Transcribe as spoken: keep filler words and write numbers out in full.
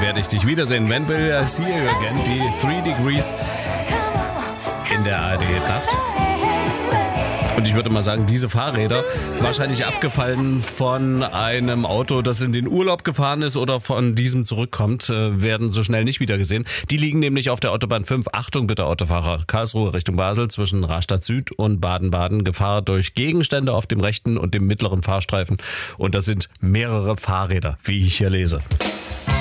werde ich dich wiedersehen. When will I see you again? Die Three Degrees in der A R D-Nacht. Und ich würde mal sagen, diese Fahrräder, wahrscheinlich abgefallen von einem Auto, das in den Urlaub gefahren ist oder von diesem zurückkommt, werden so schnell nicht wieder gesehen. Die liegen nämlich auf der Autobahn fünf. Achtung bitte Autofahrer, Karlsruhe Richtung Basel zwischen Rastatt Süd und Baden-Baden. Gefahr durch Gegenstände auf dem rechten und dem mittleren Fahrstreifen. Und das sind mehrere Fahrräder, wie ich hier lese.